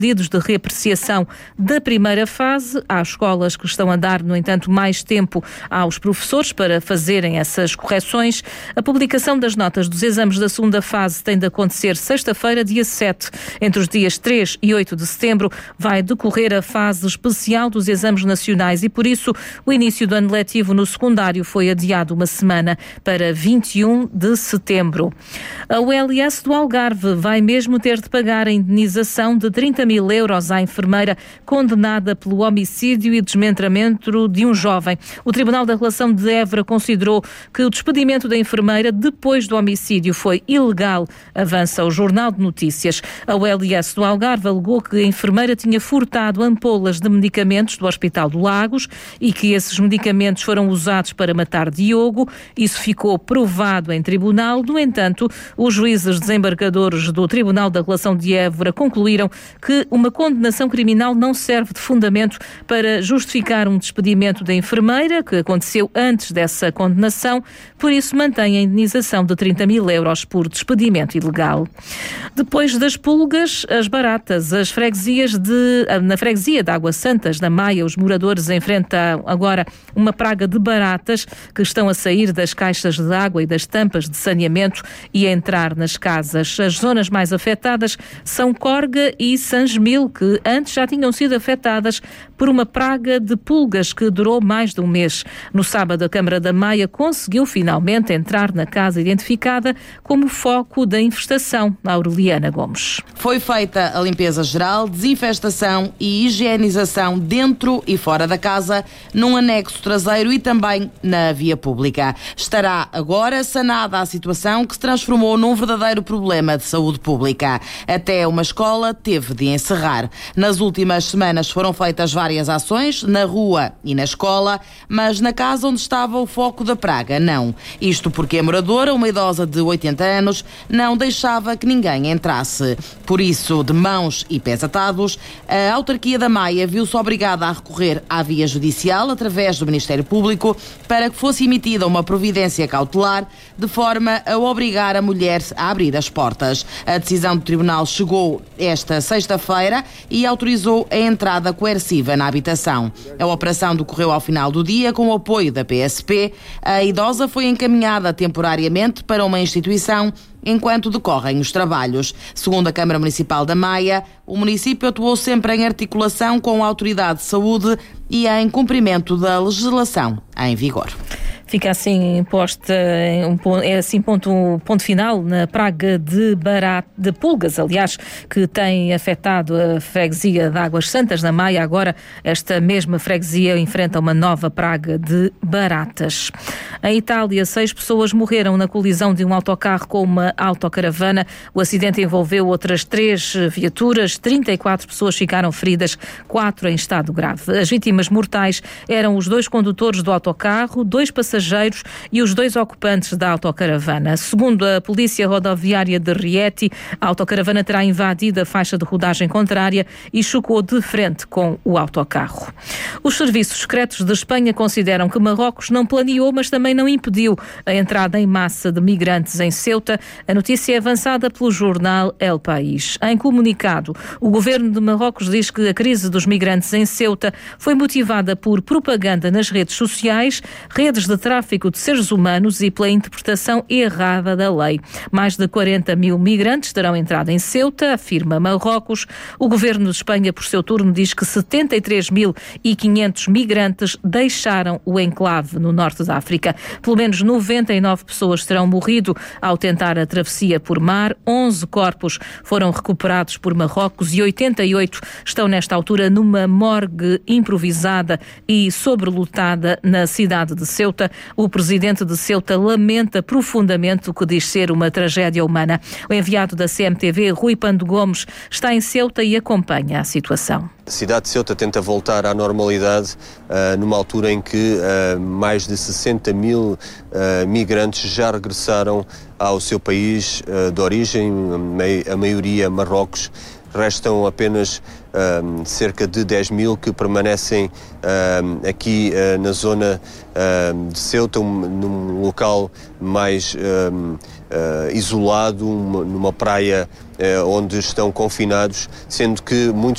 pedidos de reapreciação da primeira fase. Há escolas que estão a dar, no entanto, mais tempo aos professores para fazerem essas correções. A publicação das notas dos exames da segunda fase tem de acontecer sexta-feira, dia 7. Entre os dias 3 e 8 de setembro vai decorrer a fase especial dos exames nacionais e, por isso, o início do ano letivo no secundário foi adiado uma semana para 21 de setembro. A ULS do Algarve vai mesmo ter de pagar a indenização de 30 mil euros à enfermeira condenada pelo homicídio e desmembramento de um jovem. O Tribunal da Relação de Évora considerou que o despedimento da enfermeira depois do homicídio foi ilegal, avança o Jornal de Notícias. A ULS do Algarve alegou que a enfermeira tinha furtado ampolas de medicamentos do Hospital do Lagos e que esses medicamentos foram usados para matar Diogo. Isso ficou provado em tribunal. No entanto, os juízes desembargadores do Tribunal da Relação de Évora concluíram que uma condenação criminal não serve de fundamento para justificar um despedimento da enfermeira, que aconteceu antes dessa condenação, por isso mantém a indenização de 30 mil euros por despedimento ilegal. Depois das pulgas, as baratas, na freguesia de Águas Santas, na Maia, os moradores enfrentam agora uma praga de baratas que estão a sair das caixas de água e das tampas de saneamento e a entrar nas casas. As zonas mais afetadas são Corga e Sangemil, que antes já tinham sido afetadas por uma praga de pulgas que durou mais de um mês. No sábado, a Câmara da Maia conseguiu finalmente entrar na casa identificada como foco da infestação. Aureliana Gomes. Foi feita a limpeza geral, desinfestação e higienização dentro e fora da casa, num anexo traseiro e também na via pública. Estará agora sanada a situação que se transformou num verdadeiro problema de saúde pública. Até uma escola teve de encerrar. Nas últimas semanas foram feitas várias ações, na rua e na escola, mas na casa onde estava o foco da praga, não. Isto porque a moradora, uma idosa de 80 anos, não deixava que ninguém entrasse. Por isso, de mãos e pés atados, a autarquia da Maia viu-se obrigada a recorrer à via judicial, através do Ministério Público, para que fosse emitida uma providência cautelar, de forma a obrigar a mulher a abrir as portas. A decisão do Tribunal chegou esta sexta-feira e autorizou a entrada coerciva na habitação. A operação decorreu ao final do dia com o apoio da PSP. A idosa foi encaminhada temporariamente para uma instituição enquanto decorrem os trabalhos. Segundo a Câmara Municipal da Maia, o município atuou sempre em articulação com a Autoridade de Saúde e em cumprimento da legislação em vigor. Fica assim posta, ponto final na praga de pulgas, aliás, que tem afetado a freguesia de Águas Santas, na Maia. Agora, esta mesma freguesia enfrenta uma nova praga de baratas. Em Itália, 6 pessoas morreram na colisão de um autocarro com uma autocaravana. O acidente envolveu outras 3 viaturas, 34 pessoas ficaram feridas, 4 em estado grave. As vítimas mortais eram os 2 condutores do autocarro, 2 passageiros e os 2 ocupantes da autocaravana. Segundo a Polícia Rodoviária de Rieti, a autocaravana terá invadido a faixa de rodagem contrária e chocou de frente com o autocarro. Os serviços secretos de Espanha consideram que Marrocos não planeou, mas também não impediu a entrada em massa de migrantes em Ceuta. A notícia é avançada pelo jornal El País. Em comunicado, o governo de Marrocos diz que a crise dos migrantes em Ceuta foi motivada por propaganda nas redes sociais, redes de tráfico de seres humanos e pela interpretação errada da lei. Mais de 40 mil migrantes terão entrado em Ceuta, afirma Marrocos. O governo de Espanha, por seu turno, diz que 73.500 migrantes deixaram o enclave no norte da África. Pelo menos 99 pessoas terão morrido ao tentar a travessia por mar. 11 corpos foram recuperados por Marrocos e 88 estão nesta altura numa morgue improvisada e sobrelotada na cidade de Ceuta. O presidente de Ceuta lamenta profundamente o que diz ser uma tragédia humana. O enviado da CMTV, Rui Pando Gomes, está em Ceuta e acompanha a situação. A cidade de Ceuta tenta voltar à normalidade numa altura em que mais de 60 mil migrantes já regressaram ao seu país de origem, a maioria Marrocos. Restam apenas cerca de 10 mil que permanecem aqui na zona de Ceuta, num local mais isolado, numa praia onde estão confinados, sendo que muitos